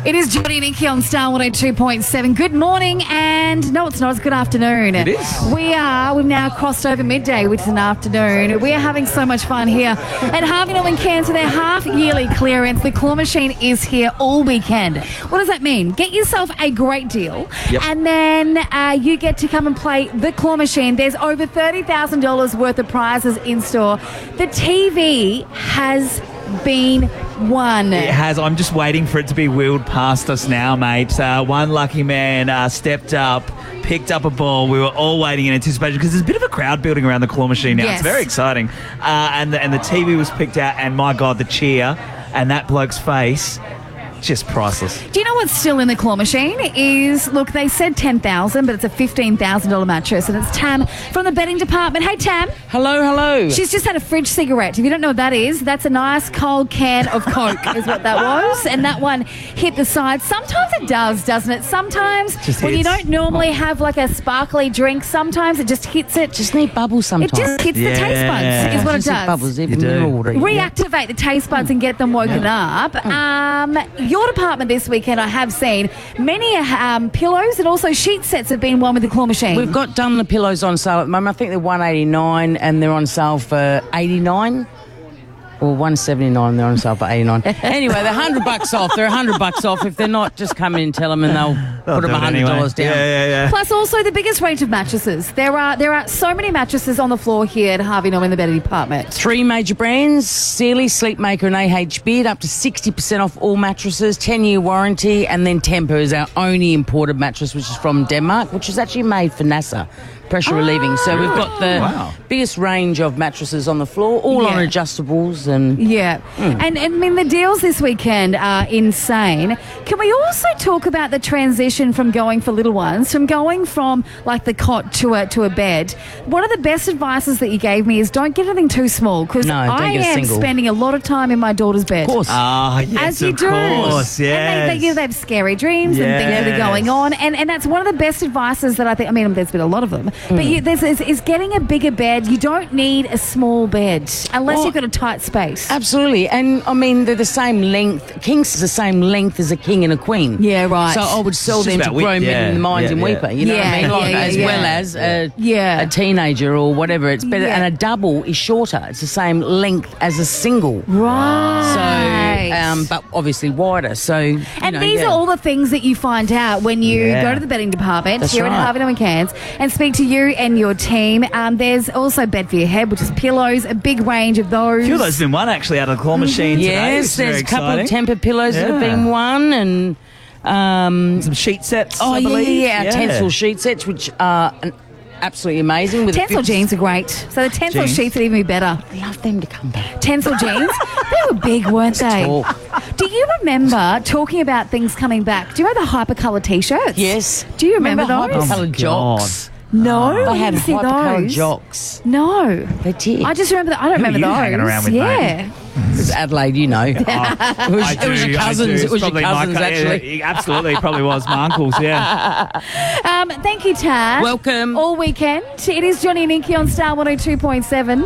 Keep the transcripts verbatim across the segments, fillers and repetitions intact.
It is Jody and Nikki on Star one oh two point seven. Good morning, and no, it's not. It's good afternoon. It is. We are. We've now crossed over midday, which is an afternoon. We are having so much fun here at Harvey Norman Cairns for their half-yearly clearance. The claw machine is here all weekend. What does that mean? Get yourself a great deal, Yep. and then uh, you get to come and play the claw machine. There's over thirty thousand dollars worth of prizes in store. The T V has been won. It has. I'm just waiting for it to be wheeled past us now, mate. Uh, one lucky man uh, stepped up, picked up a ball. We were all waiting in anticipation because there's a bit of a crowd building around the claw machine now. Yes. It's very exciting. Uh, and, the, and the T V was picked out, and my God, the cheer and that bloke's face, just priceless. Do you know what's still in the claw machine? Is, look, they said ten thousand dollars, but it's a fifteen thousand dollars mattress, and it's Tam from the betting department. Hey, Tam. Hello, hello. She's just had a fridge cigarette. If you don't know what that is, that's a nice cold can of Coke is what that was. And that one hit the side. Sometimes it does, doesn't it? Sometimes Just when you hits. don't normally have like a sparkly drink, sometimes it just hits it. Just need bubbles It sometimes. just hits the taste Yeah. buds is what it Just need does. Bubbles, even You do. mineral water. yeah. Reactivate the taste buds and get them woken up. Um, your department this weekend, I have seen many um, pillows and also sheet sets have been won with the claw machine. We've got Dunlop pillows on sale at the moment. I think they're one eighty-nine and they're on sale for eighty-nine. Or one seventy-nine, they're on sale for eighty-nine. Anyway, they're one hundred bucks off. They're one hundred bucks off. If they're not, just come in and tell them and they'll, They'll put them do it one hundred dollars anyway. down. Yeah, yeah, yeah. Plus, also the biggest range of mattresses. There are there are so many mattresses on the floor here at Harvey Norman, the betting department. Three major brands, Sealy, Sleepmaker and A H Bid, up to sixty percent off all mattresses, ten-year warranty, and then Temper is our only imported mattress, which is from Denmark, which is actually made for NASA, pressure relieving. So we've got the Wow. biggest range of mattresses on the floor, all Yeah. on adjustables. and Yeah, and, and I mean the deals this weekend are insane. Can we also talk about the transition from going for little ones, from going from like the cot to a to a bed? One of the best advices that you gave me is don't get anything too small because No, don't I get a am single. spending a lot of time in my daughter's bed. Of course. Ah, yes, As you of do. course, yes. And they, they, you know, they have scary dreams and things that are Yes. going on. And, and that's one of the best advices that I think, I mean, there's been a lot of them. Mm. But you, there's, is, is getting a bigger bed. You don't need a small bed unless Well, you've got a tight space. Absolutely. And, I mean, they're the same length. King's the same length as a king and a queen. Yeah, right. So I would sell It's just them to about width, grown men yeah, in the Mines yeah, and yeah. Weeper. You know Yeah, what I mean? Like, yeah, as yeah, well yeah. as a, Yeah. a teenager or whatever. It's better. Yeah. And a double is shorter. It's the same length as a single. Right. So, um, but obviously wider. So, you and know, these yeah. are all the things that you find out when you Yeah. go to the betting department That's here at right. Harvey Norman Cairns and speak to you and your team. Um, there's also Bed for Your Head, which is pillows, a big range of those. A few of those have been won actually out of the claw machine today. Yes, It's very there's a couple exciting. of temper pillows that have Yeah. been won, and um, Some sheet sets, oh I yeah, believe. yeah, yeah, Tencel sheet sets, which are an, absolutely amazing. With a Tencel fifty jeans are great. So the Tencel Jeans. sheets would even be better. I love them to come back. Tencel jeans, they were big, weren't they? Talk. Do you remember talking about things coming back? Do you remember the hypercolour t-shirts? Yes. Do you remember, those? hypercoloured God. jocks? No, They I had didn't see hypercoloured those. jocks. No, They did. I just remember. The, I don't Who are remember you those. hanging around with, yeah. mate? It was Adelaide, you know. it was, I it was do, your I cousins. do. It It's was your probably my cousins, cou- actually. yeah, absolutely, it probably was my uncle's, yeah. Um, thank you, Tad. Welcome. All weekend. It is Johnny and Nikki on Star one oh two point seven.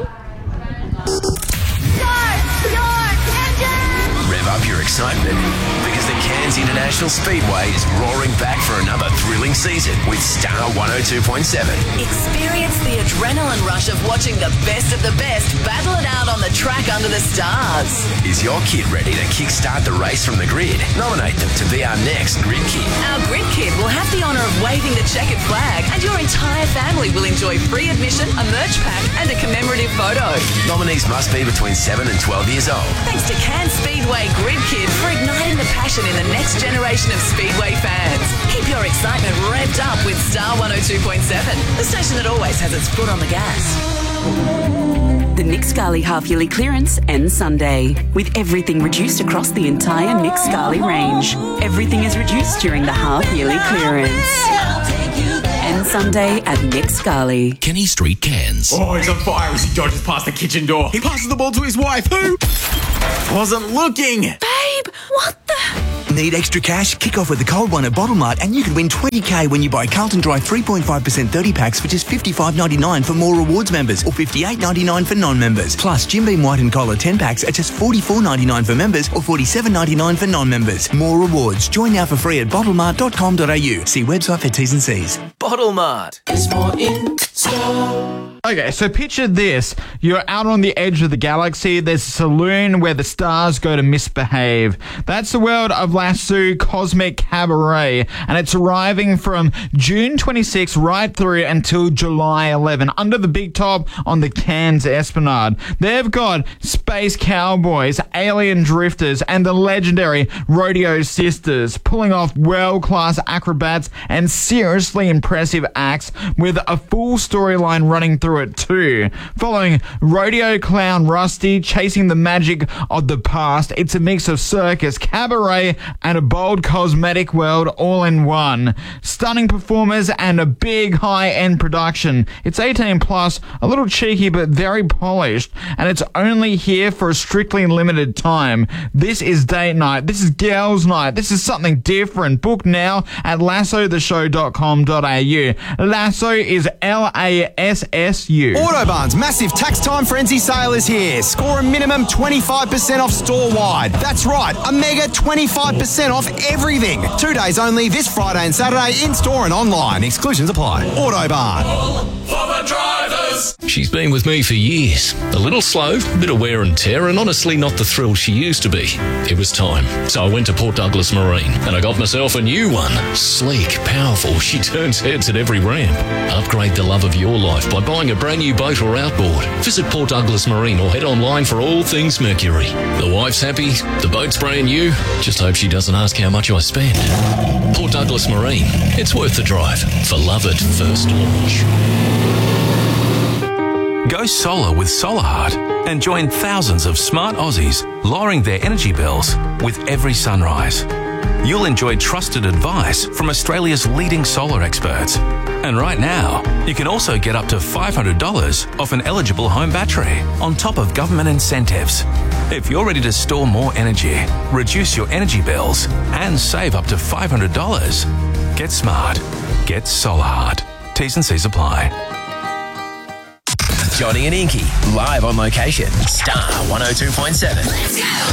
Rev up your excitement because the Cairns International Speedway is roaring back for another thrilling season with Star one oh two point seven. Experience the adrenaline rush of watching the best of the best battle it out on the track under the stars. Is your kid ready to kickstart the race from the grid? Nominate them to be our next Grid Kid. Our Grid Kid will have the honour of waving the checkered flag, and your entire family will enjoy free admission, a merch pack, and a commemorative photo. Nominees must be between seven and twelve years old. Thanks to Cairns Speedway Grid Kid for igniting the passion in the next generation of Speedway fans. Keep your excitement revved up with Star one oh two point seven, the station that always has its foot on the gas. The Nick Scali half-yearly clearance ends Sunday, with everything reduced across the entire Nick Scali range. Everything is reduced during the half-yearly clearance. Ends Sunday at Nick Scali. Kenny Street, Cairns. Oh, he's on fire as he dodges past the kitchen door. He passes the ball to his wife, who wasn't looking. Babe, what the... Need extra cash? Kick off with the cold one at Bottle Mart and you could win twenty K when you buy Carlton Dry three point five percent thirty packs for just fifty-five ninety-nine for More Rewards members or fifty-eight ninety-nine for non-members. Plus, Jim Beam White and Cola ten packs at just forty-four ninety-nine for members or forty-seven ninety-nine for non-members. More rewards. Join now for free at bottle mart dot com dot a u. See website for T's and C's. Bottle Mart. There's more in store. Okay, so picture this. You're out on the edge of the galaxy. There's a saloon where the stars go to misbehave. That's the world of Lasso Cosmic Cabaret, and it's arriving from June twenty-sixth right through until July eleventh under the big top on the Cairns Esplanade. They've got space cowboys, alien drifters, and the legendary Rodeo Sisters pulling off world-class acrobats and seriously impressive acts with a full storyline running through it too. Following rodeo clown Rusty chasing the magic of the past, it's a mix of circus, cabaret, and a bold cosmetic world all in one. Stunning performers and a big high-end production. It's eighteen plus, a little cheeky but very polished, and it's only here for a strictly limited time. This is date night. This is girls' night. This is something different. Book now at lasso the show dot com dot a u. Lasso is L A S S U. Autobarn's massive tax time frenzy sale is here. Score a minimum twenty-five percent off store-wide. That's right, a mega twenty-five percent off everything. Two days only this Friday and Saturday in-store and online. Exclusions apply. Autobarn. For the drivers. She's been with me for years. A little slow, a bit of wear and tear, and honestly not the thrill she used to be. It was time. So I went to Port Douglas Marine and I got myself a new one. Sleek, powerful, she turns heads at every ramp. Upgrade the love of your life by buying a brand new boat or outboard. Visit Port Douglas Marine or head online for all things Mercury. The wife's happy, the boat's brand new. Just hope she doesn't ask how much I spend. Port Douglas Marine. It's worth the drive for love at first launch. Go solar with SolarHeart and join thousands of smart Aussies lowering their energy bills with every sunrise. You'll enjoy trusted advice from Australia's leading solar experts. And right now, you can also get up to five hundred dollars off an eligible home battery on top of government incentives. If you're ready to store more energy, reduce your energy bills, and save up to five hundred dollars, get smart. Get SolarHeart. T's and C's apply. Johnny and Inky, live on location. Star one oh two point seven. Let's go.